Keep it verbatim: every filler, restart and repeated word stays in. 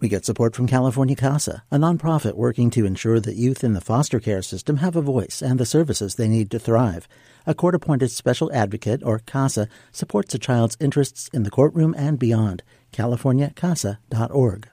We get support from California CASA, a nonprofit working to ensure that youth in the foster care system have a voice and the services they need to thrive. A court-appointed special advocate, or CASA, supports a child's interests in the courtroom and beyond. california casa dot org.